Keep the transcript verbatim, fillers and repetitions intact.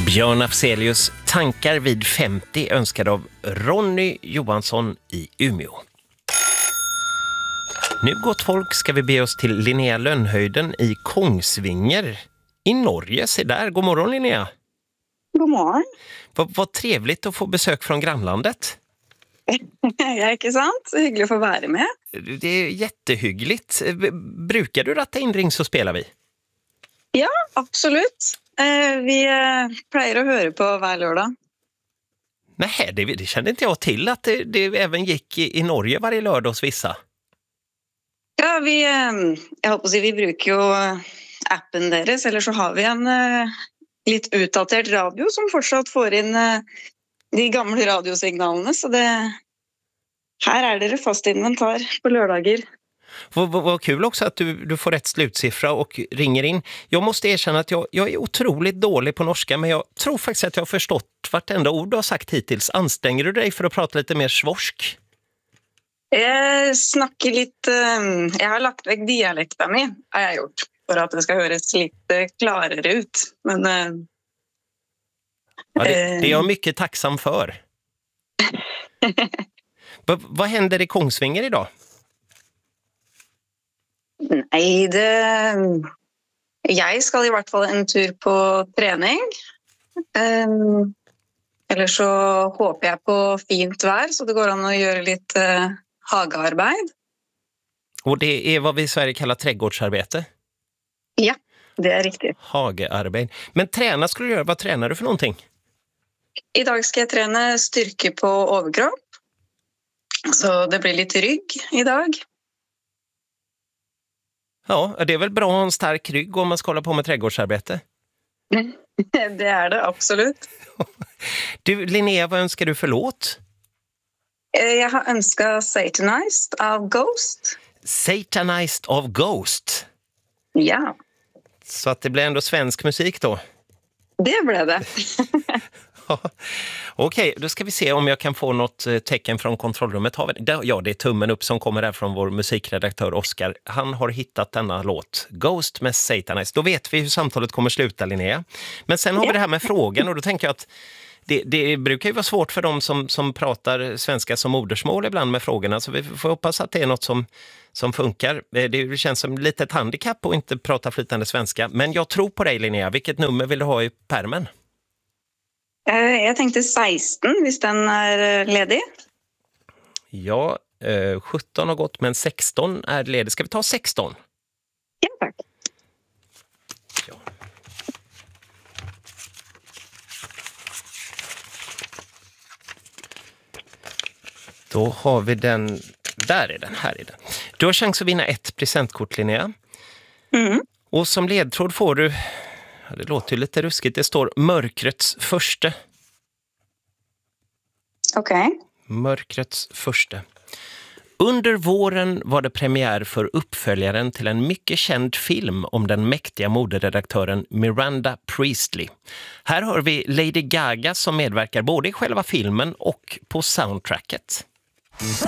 Björn Afzelius, tankar vid femtio, önskad av Ronny Johansson i Umeå. Nu gott folk ska vi be oss till Linnea Lönnhöjden i Kongsvinger i Norge. Se där, god morgon Linnea. God morgon. Vad, vad trevligt att få besök från grannlandet. Ja, inte sant? Hyggligt att få vara med. Det är jättehyggligt. Brukar du ratta in ring så spelar vi? Ja, absolut. Vi plejer att höra på varje lördag. Nej, det, det kände inte jag till att det, det även gick i, i Norge varje lördag hos vissa. Ja, vi, jag hoppas att vi brukar ju appen deras, eller så har vi en lite utdaterad radio som fortsatt får in de gamla radiosignalerna, så det här är det fast inventar på lördagar. Vad, vad, vad kul också att du, du får rätt slutsiffra och ringer in. Jag måste erkänna att jag, jag är otroligt dålig på norska, men jag tror faktiskt att jag har förstått vartenda ord du har sagt hittills. Anstränger du dig för att prata lite mer svorsk? Jag snackar lite, jag har lagt väck dialekten min, har jag gjort, för att det ska höras lite klarare ut. Men ja, det, det är jag mycket tacksam för. v- vad händer i Kongsvinger idag? Nej, det... Jag ska i vart fall en tur på träning. Um, eller så hoppas jag på fint vär, så det går an att göra lite uh, hagearbete. Och det är vad vi i Sverige kallar trädgårdsarbete? Ja, det är riktigt. Hagearbete. Men träna skulle du göra. Vad tränar du för någonting? Idag ska jag träna styrka på överkropp. Så det blir lite rygg idag. Ja, det är väl bra att ha en stark rygg om man ska hålla på med trädgårdsarbete? Det är det, absolut. Du, Linnea, vad önskar du för låt? Jag har önskat Satanized av Ghost. Satanized of Ghost? Ja. Så att det blir ändå svensk musik då? Det blev det. Ja. Okej, då ska vi se om jag kan få något tecken från kontrollrummet. Ja, det är tummen upp som kommer där från vår musikredaktör Oskar. Han har hittat denna låt, Ghost med Satanized. Då vet vi hur samtalet kommer sluta, Linnea. Men sen har vi det här med frågan, och då tänker jag att det, det brukar ju vara svårt för dem som, som pratar svenska som modersmål ibland med frågorna. Så vi får hoppas att det är något som, som funkar. Det, det känns som lite ett handikapp att inte prata flytande svenska. Men jag tror på dig, Linnea. Vilket nummer vill du ha i pärmen? Jag tänkte sexton, hvis den är ledig. Ja, eh, sjutton har gått, men sexton är ledig. Ska vi ta sexton? Ja, tack. Ja. Då har vi den. Där är den, här är den. Du har chans att vinna ett presentkort, Linnea. Mm. Och som ledtråd får du... Ja, det låter ju lite ruskigt. Det står Mörkrets första. Okej. Okay. Mörkrets första. Under våren var det premiär för uppföljaren till en mycket känd film om den mäktiga moderedaktören Miranda Priestley. Här hör vi Lady Gaga som medverkar både i själva filmen och på soundtracket.